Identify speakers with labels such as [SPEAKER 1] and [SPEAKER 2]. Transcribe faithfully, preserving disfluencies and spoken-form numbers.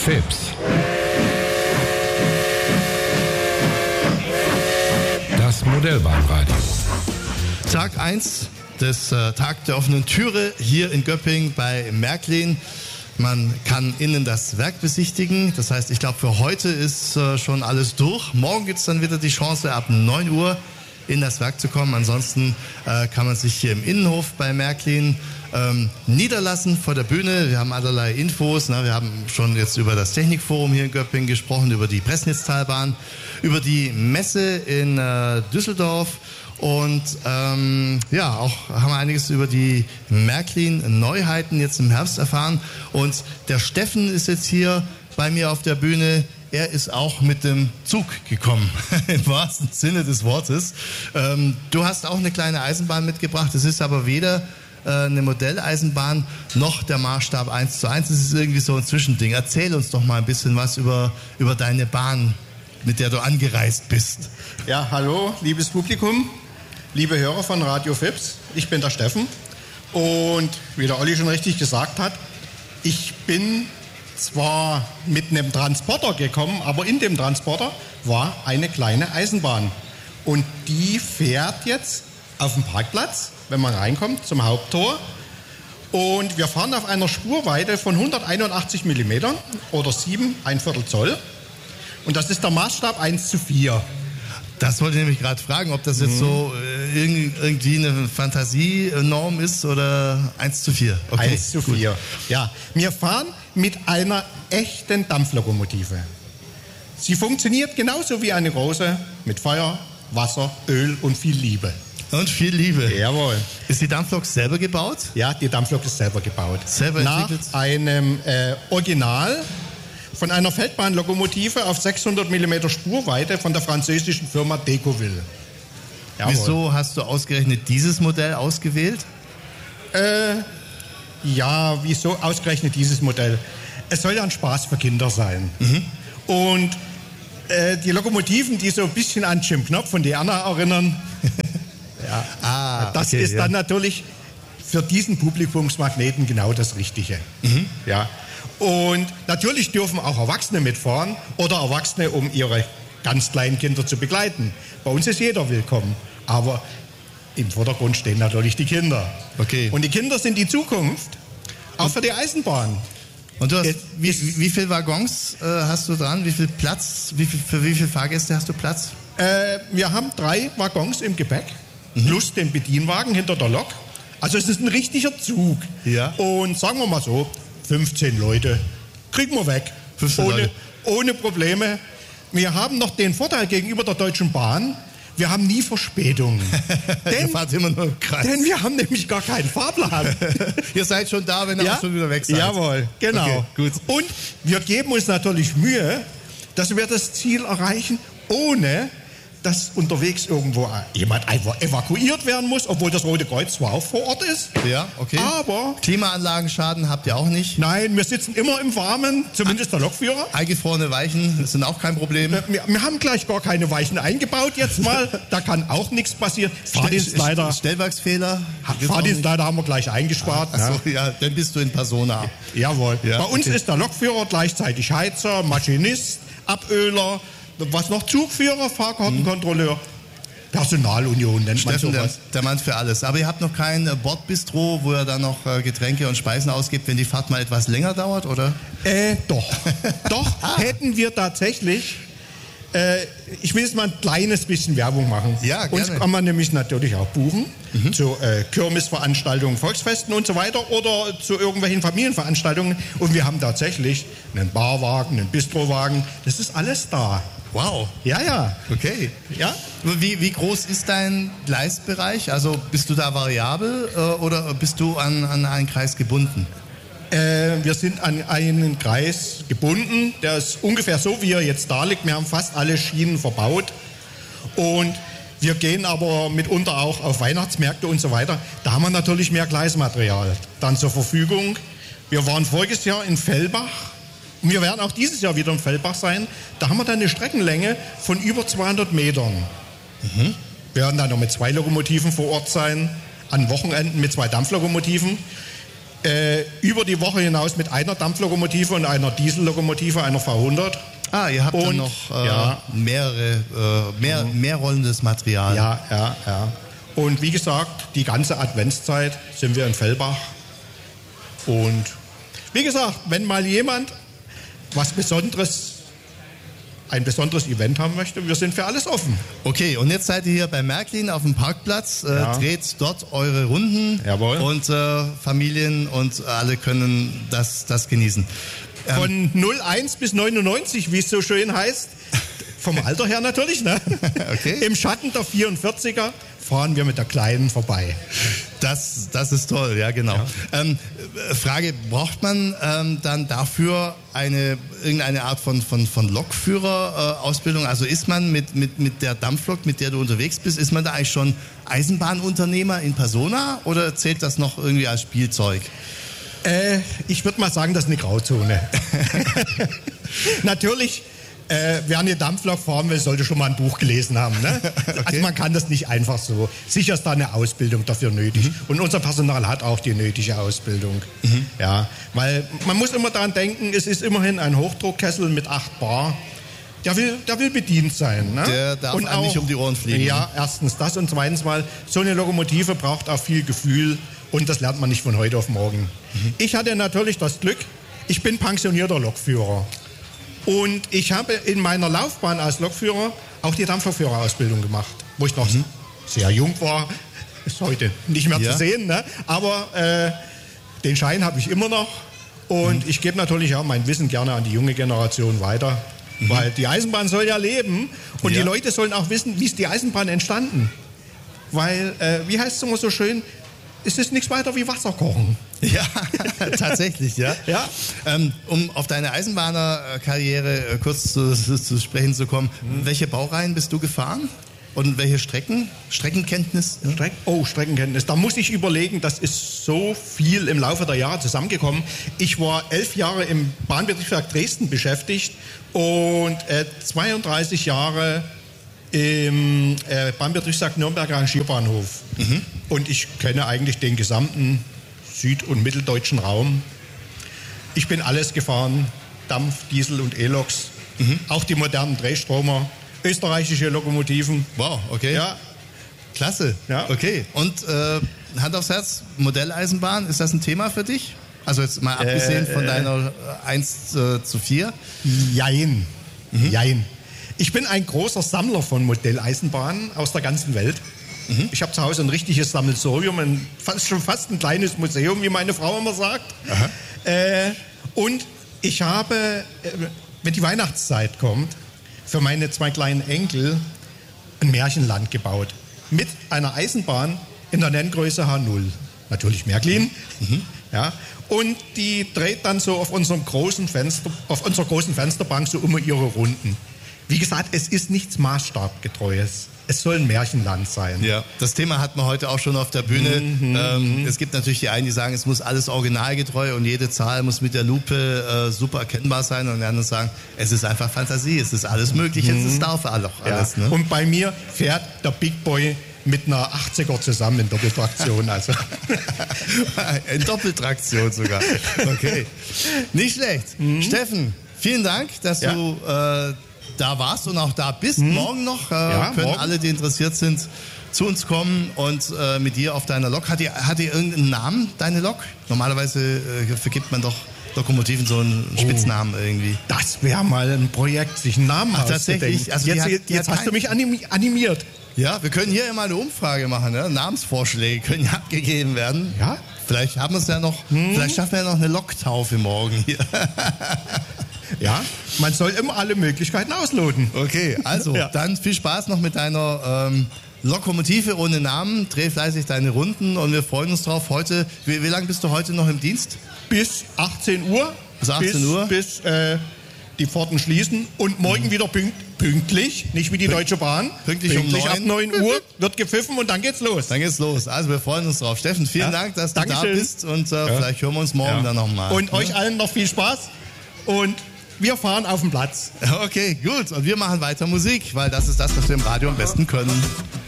[SPEAKER 1] Phipps. Das Modellbahnradio.
[SPEAKER 2] Tag eins des äh, Tag der offenen Türe hier in Göppingen bei Märklin. Man kann innen das Werk besichtigen. Das heißt, ich glaube, für heute ist äh, schon alles durch. Morgen gibt es dann wieder die Chance, ab neun Uhr in das Werk zu kommen. Ansonsten äh, kann man sich hier im Innenhof bei Märklin ähm, niederlassen vor der Bühne. Wir haben allerlei Infos. Ne? Wir haben schon jetzt über das Technikforum hier in Göppingen gesprochen, über die Pressnitztalbahn, über die Messe in äh, Düsseldorf. Und ähm, ja, auch haben wir einiges über die Märklin-Neuheiten jetzt im Herbst erfahren. Und der Steffen ist jetzt hier bei mir auf der Bühne. Er ist auch mit dem Zug gekommen, im wahrsten Sinne des Wortes. Ähm, du hast auch eine kleine Eisenbahn mitgebracht. Es ist aber weder äh, eine Modelleisenbahn noch der Maßstab eins zu eins. Es ist irgendwie so ein Zwischending. Erzähl uns doch mal ein bisschen was über, über deine Bahn, mit der du angereist bist.
[SPEAKER 3] Ja, hallo, liebes Publikum, liebe Hörer von Radio Phipps. Ich bin der Steffen und wie der Olli schon richtig gesagt hat, ich bin zwar mit einem Transporter gekommen, aber in dem Transporter war eine kleine Eisenbahn. Und die fährt jetzt auf dem Parkplatz, wenn man reinkommt, zum Haupttor. Und wir fahren auf einer Spurweite von hunderteinundachtzig Millimeter oder sieben ein Viertel Zoll. Und das ist der Maßstab eins zu vier.
[SPEAKER 2] Das wollte ich nämlich gerade fragen, ob das jetzt hm. so äh, irgendwie eine Fantasienorm ist oder eins zu vier.
[SPEAKER 3] Okay, eins zu vier. Gut. Ja, wir fahren mit einer echten Dampflokomotive. Sie funktioniert genauso wie eine große mit Feuer, Wasser, Öl und viel Liebe.
[SPEAKER 2] Und viel Liebe.
[SPEAKER 3] Jawohl.
[SPEAKER 2] Ist die Dampflok selber gebaut?
[SPEAKER 3] Ja, die Dampflok ist selber gebaut.
[SPEAKER 2] Selber entwickelt?
[SPEAKER 3] Nach einem äh, Original von einer Feldbahnlokomotive auf sechshundert Millimeter Spurweite von der französischen Firma Decoville.
[SPEAKER 2] Jawohl. Wieso hast du ausgerechnet dieses Modell ausgewählt?
[SPEAKER 3] Äh, ja, wieso ausgerechnet dieses Modell? Es soll ja ein Spaß für Kinder sein. Mhm. Und äh, die Lokomotiven, die so ein bisschen an Jim Knopf von Diana erinnern, ja, ah, das okay, ist ja. dann natürlich für diesen Publikumsmagneten genau das Richtige. Mhm. Ja. Und natürlich dürfen auch Erwachsene mitfahren oder Erwachsene, um ihre ganz kleinen Kinder zu begleiten. Bei uns ist jeder willkommen, aber im Vordergrund stehen natürlich die Kinder.
[SPEAKER 2] Okay.
[SPEAKER 3] Und die Kinder sind die Zukunft, auch für die Eisenbahn.
[SPEAKER 2] Und du hast, es, wie, wie viele Waggons äh, hast du dran? Wie viel Platz? Wie viel, für wie viele Fahrgäste hast du Platz?
[SPEAKER 3] Äh, wir haben drei Waggons im Gepäck, mhm. plus den Bedienwagen hinter der Lok. Also es ist ein richtiger Zug.
[SPEAKER 2] Ja.
[SPEAKER 3] Und sagen wir mal so, fünfzehn Leute kriegen wir weg. Ohne, ohne Probleme. Wir haben noch den Vorteil gegenüber der Deutschen Bahn, wir haben nie Verspätungen. denn,
[SPEAKER 2] immer nur im Kreis.
[SPEAKER 3] denn wir haben nämlich gar keinen Fahrplan.
[SPEAKER 2] Ihr seid schon da, wenn ihr
[SPEAKER 3] ja?
[SPEAKER 2] auch schon wieder weg seid.
[SPEAKER 3] Jawohl, genau.
[SPEAKER 2] Okay, gut.
[SPEAKER 3] Und wir geben uns natürlich Mühe, dass wir das Ziel erreichen, ohne dass unterwegs irgendwo jemand einfach evakuiert werden muss, obwohl das Rote Kreuz zwar auch vor Ort ist.
[SPEAKER 2] Ja, okay.
[SPEAKER 3] Aber
[SPEAKER 2] Klimaanlagenschaden habt ihr auch nicht?
[SPEAKER 3] Nein, wir sitzen immer im Warmen, zumindest der Lokführer.
[SPEAKER 2] Eingefrorene Weichen sind auch kein Problem.
[SPEAKER 3] Wir, wir haben gleich gar keine Weichen eingebaut jetzt mal. Da kann auch nichts passieren. Fahrdienstleiter.
[SPEAKER 2] Stellwerksfehler.
[SPEAKER 3] Fahrdienstleiter haben wir gleich eingespart.
[SPEAKER 2] Ah, achso, ja, dann bist du in Persona.
[SPEAKER 3] Jawohl.
[SPEAKER 2] Ja,
[SPEAKER 3] Bei uns
[SPEAKER 2] okay.
[SPEAKER 3] ist der Lokführer gleichzeitig Heizer, Maschinist, Aböler, was noch, Zugführer, Fahrkartenkontrolleur, Personalunion nennt
[SPEAKER 2] Steffen,
[SPEAKER 3] man sowas.
[SPEAKER 2] Der, der Mann für alles. Aber ihr habt noch kein Bordbistro, wo er dann noch äh, Getränke und Speisen ausgibt, wenn die Fahrt mal etwas länger dauert, oder?
[SPEAKER 3] Äh, doch. doch, ah. hätten wir tatsächlich. Äh, ich will jetzt mal ein kleines bisschen Werbung machen.
[SPEAKER 2] Ja, gerne.
[SPEAKER 3] Uns kann man nämlich natürlich auch buchen, mhm. zu äh, Kirmesveranstaltungen, Volksfesten und so weiter oder zu irgendwelchen Familienveranstaltungen. Und wir haben tatsächlich einen Barwagen, einen Bistrowagen, das ist alles da.
[SPEAKER 2] Wow.
[SPEAKER 3] Ja, ja.
[SPEAKER 2] Okay.
[SPEAKER 3] Ja?
[SPEAKER 2] Wie, wie groß ist dein Gleisbereich? Also bist du da variabel äh, oder bist du an, an einen Kreis gebunden?
[SPEAKER 3] Äh, wir sind an einen Kreis gebunden, der ist ungefähr so, wie er jetzt da liegt. Wir haben fast alle Schienen verbaut und wir gehen aber mitunter auch auf Weihnachtsmärkte und so weiter. Da haben wir natürlich mehr Gleismaterial dann zur Verfügung. Wir waren voriges Jahr in Fellbach. Und wir werden auch dieses Jahr wieder in Fellbach sein. Da haben wir dann eine Streckenlänge von über zweihundert Metern. Mhm. Wir werden dann noch mit zwei Lokomotiven vor Ort sein, an Wochenenden mit zwei Dampflokomotiven. Äh, über die Woche hinaus mit einer Dampflokomotive und einer Diesellokomotive, einer V hundert.
[SPEAKER 2] Ah, ihr habt
[SPEAKER 3] und,
[SPEAKER 2] dann noch äh,
[SPEAKER 3] ja.
[SPEAKER 2] mehrere, äh, mehr, mehr rollendes Material.
[SPEAKER 3] Ja, ja, ja. Und wie gesagt, die ganze Adventszeit sind wir in Fellbach. Und wie gesagt, wenn mal jemand was Besonderes, ein besonderes Event haben möchte, wir sind für alles offen.
[SPEAKER 2] Okay, und jetzt seid ihr hier bei Märklin auf dem Parkplatz, äh,
[SPEAKER 3] Ja.
[SPEAKER 2] dreht dort eure Runden.
[SPEAKER 3] Jawohl.
[SPEAKER 2] Und äh, Familien und alle können das, das genießen. Ähm,
[SPEAKER 3] Von null eins bis neunundneunzig, wie es so schön heißt. Vom Alter her natürlich, ne?
[SPEAKER 2] Okay.
[SPEAKER 3] Im Schatten der vierundvierziger fahren wir mit der Kleinen vorbei.
[SPEAKER 2] Das, das ist toll, ja genau.
[SPEAKER 3] Ja.
[SPEAKER 2] Ähm, äh, Frage, braucht man ähm, dann dafür eine, irgendeine Art von, von, von Lokführerausbildung? Äh, also ist man mit, mit, mit der Dampflok, mit der du unterwegs bist, ist man da eigentlich schon Eisenbahnunternehmer in Persona oder zählt das noch irgendwie als Spielzeug?
[SPEAKER 3] Äh, ich würde mal sagen, das ist eine Grauzone. Natürlich, äh, wer eine Dampflok fahren will, sollte schon mal ein Buch gelesen haben. Ne?
[SPEAKER 2] Okay.
[SPEAKER 3] Also man kann das nicht einfach so. Sicher ist da eine Ausbildung dafür nötig. Mhm. Und unser Personal hat auch die nötige Ausbildung. Mhm. Ja, weil man muss immer daran denken, es ist immerhin ein Hochdruckkessel mit acht Bar. Der will, der will bedient sein. Ne?
[SPEAKER 2] Der darf
[SPEAKER 3] und
[SPEAKER 2] einem nicht um die Ohren fliegen.
[SPEAKER 3] Ja, erstens das und zweitens mal, so eine Lokomotive braucht auch viel Gefühl und das lernt man nicht von heute auf morgen. Mhm. Ich hatte natürlich das Glück, ich bin pensionierter Lokführer und ich habe in meiner Laufbahn als Lokführer auch die Dampflokführerausbildung gemacht, wo ich noch mhm. sehr jung war, ist heute nicht mehr ja. zu sehen, ne? Aber äh, den Schein habe ich immer noch und mhm. ich gebe natürlich auch mein Wissen gerne an die junge Generation weiter. Mhm. Weil die Eisenbahn soll ja leben und ja. die Leute sollen auch wissen, wie ist die Eisenbahn entstanden. Weil, äh, wie heißt es immer so schön, es ist nichts weiter wie Wasser kochen.
[SPEAKER 2] Ja, tatsächlich, ja.
[SPEAKER 3] ja.
[SPEAKER 2] Ähm, um auf deine Eisenbahnerkarriere äh, kurz zu, zu, zu sprechen zu kommen, mhm. welche Baureihen bist du gefahren? Und welche Strecken? Streckenkenntnis? Ja.
[SPEAKER 3] Streck, oh, Streckenkenntnis. Da muss ich überlegen, das ist so viel im Laufe der Jahre zusammengekommen. Ich war elf Jahre im Bahnbetriebswerk Dresden beschäftigt und äh, zweiunddreißig Jahre im äh, Bahnbetriebswerk Nürnberger Rangierbahnhof. Mhm. Und ich kenne eigentlich den gesamten süd- und mitteldeutschen Raum. Ich bin alles gefahren, Dampf, Diesel und E-Loks. Mhm. Auch die modernen Drehstromer. Österreichische Lokomotiven.
[SPEAKER 2] Wow, okay.
[SPEAKER 3] Ja.
[SPEAKER 2] Klasse.
[SPEAKER 3] Ja.
[SPEAKER 2] Okay. Und äh, Hand aufs Herz, Modelleisenbahn, ist das ein Thema für dich? Also jetzt mal abgesehen äh, von deiner äh, eins zu vier?
[SPEAKER 3] Jein. Mhm. Jein. Ich bin ein großer Sammler von Modelleisenbahnen aus der ganzen Welt. Mhm. Ich habe zu Hause ein richtiges Sammelsurium, ein, fast, schon fast ein kleines Museum, wie meine Frau immer sagt. Äh, und ich habe, äh, wenn die Weihnachtszeit kommt, für meine zwei kleinen Enkel ein Märchenland gebaut. Mit einer Eisenbahn in der Nenngröße H null. Natürlich Märklin. Mhm. Ja. Und die dreht dann so auf unserem großen Fenster, auf unserer großen Fensterbank so immer ihre Runden. Wie gesagt, es ist nichts Maßstabgetreues. Es soll ein Märchenland sein.
[SPEAKER 2] Ja, das Thema hat man heute auch schon auf der Bühne.
[SPEAKER 3] Mhm.
[SPEAKER 2] Ähm, es gibt natürlich die einen, die sagen, es muss alles originalgetreu und jede Zahl muss mit der Lupe äh, super erkennbar sein. Und die anderen sagen, es ist einfach Fantasie, es ist alles möglich, mhm. es darf alles.
[SPEAKER 3] Ja.
[SPEAKER 2] Ne?
[SPEAKER 3] Und bei mir fährt der Big Boy mit einer achtziger zusammen in Doppeltraktion. Also.
[SPEAKER 2] In Doppeltraktion sogar. Okay. Nicht schlecht. Mhm. Steffen, vielen Dank, dass ja. du äh, da warst und auch da bist. Hm. Morgen noch äh, ja, können morgen. alle, die interessiert sind, zu uns kommen und äh, mit dir auf deiner Lok. Hat die, hat die irgendeinen Namen, deine Lok? Normalerweise äh, vergibt man doch Lokomotiven so einen oh. Spitznamen irgendwie.
[SPEAKER 3] Das wäre mal ein Projekt, sich einen Namen
[SPEAKER 2] Ach, tatsächlich.
[SPEAKER 3] Also jetzt, hat, jetzt, jetzt hast du mich animiert.
[SPEAKER 2] Ja, wir können hier immer eine Umfrage machen. Ne? Namensvorschläge können ja abgegeben werden.
[SPEAKER 3] Ja?
[SPEAKER 2] Vielleicht haben wir es ja noch, hm. vielleicht schaffen wir ja noch eine Loktaufe morgen hier.
[SPEAKER 3] Ja, man soll immer alle Möglichkeiten ausloten.
[SPEAKER 2] Okay, also ja. dann viel Spaß noch mit deiner ähm, Lokomotive ohne Namen. Dreh fleißig deine Runden und wir freuen uns drauf. Heute, wie, wie lange bist du heute noch im Dienst?
[SPEAKER 3] Bis achtzehn Uhr.
[SPEAKER 2] Bis achtzehn
[SPEAKER 3] bis,
[SPEAKER 2] Uhr?
[SPEAKER 3] Bis äh, die Pforten schließen und morgen mhm. wieder pünkt, pünktlich, nicht wie die
[SPEAKER 2] Pünkt,
[SPEAKER 3] Deutsche Bahn.
[SPEAKER 2] Pünktlich, pünktlich um
[SPEAKER 3] ab neun Uhr wird gepfiffen und dann geht's los.
[SPEAKER 2] Dann geht's los. Also wir freuen uns drauf. Steffen, vielen ja. Dank, dass du
[SPEAKER 3] Dankeschön.
[SPEAKER 2] da bist und äh,
[SPEAKER 3] ja.
[SPEAKER 2] vielleicht hören wir uns morgen ja. dann nochmal.
[SPEAKER 3] Und ja. euch allen noch viel Spaß und wir fahren auf den Platz.
[SPEAKER 2] Okay, gut. Und wir machen weiter Musik, weil das ist das, was wir im Radio am besten können.